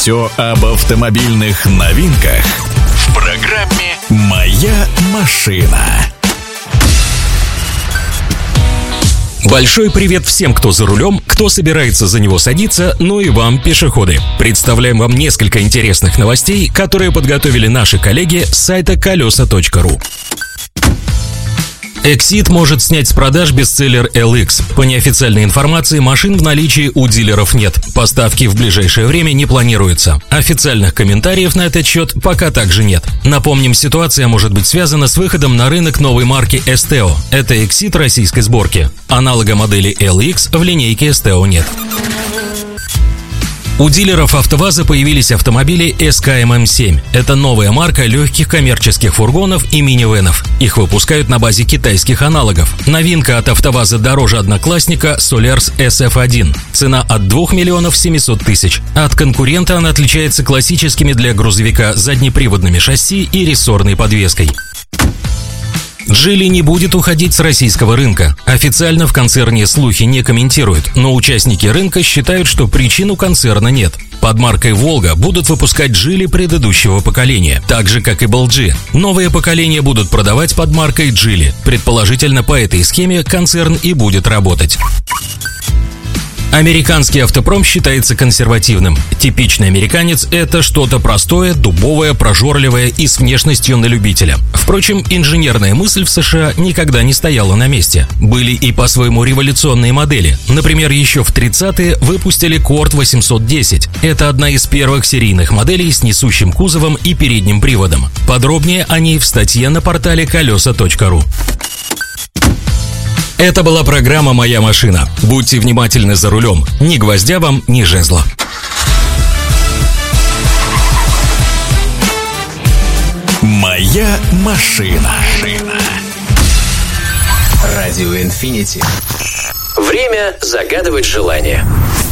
Все об автомобильных новинках в программе «Моя машина». Большой привет всем, кто за рулем, кто собирается за него садиться, ну и вам, пешеходы. Представляем вам несколько интересных новостей, которые подготовили наши коллеги с сайта колеса.ру. Exit может снять с продаж бестселлер LX. По неофициальной информации, машин в наличии у дилеров нет. Поставки в ближайшее время не планируется. Официальных комментариев на этот счет пока также нет. Напомним, ситуация может быть связана с выходом на рынок новой марки Esteo. Это Exit российской сборки. Аналога модели LX в линейке Esteo нет. У дилеров АвтоВАЗа появились автомобили SKM-M7. Это новая марка легких коммерческих фургонов и минивенов. Их выпускают на базе китайских аналогов. Новинка от АвтоВАЗа дороже одноклассника Solers SF1. Цена от 2 миллионов 700 тысяч. От конкурента она отличается классическими для грузовика заднеприводными шасси и рессорной подвеской. Geely не будет уходить с российского рынка. Официально в концерне слухи не комментируют, но участники рынка считают, что причин у концерна нет. Под маркой «Волга» будут выпускать Geely предыдущего поколения, так же, как и LG. Новые поколения будут продавать под маркой Geely. Предположительно, по этой схеме концерн и будет работать. Американский автопром считается консервативным. Типичный американец – это что-то простое, дубовое, прожорливое и с внешностью на любителя. Впрочем, инженерная мысль в США никогда не стояла на месте. Были и по-своему революционные модели. Например, еще в 30-е выпустили Cord 810. Это одна из первых серийных моделей с несущим кузовом и передним приводом. Подробнее о ней в статье на портале колеса.ру. Это была программа «Моя машина». Будьте внимательны за рулем. Ни гвоздя вам, ни жезла. «Моя машина». Радио Infinity. Время загадывать желание.